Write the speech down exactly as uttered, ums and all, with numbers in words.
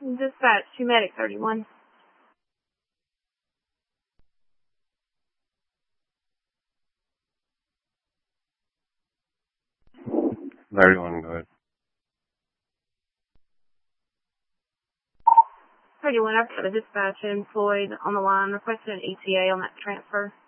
Dispatch to Medic thirty-one. thirty-one, go ahead. thirty-one, I've got a dispatch employed on the line requesting an E T A on that transfer.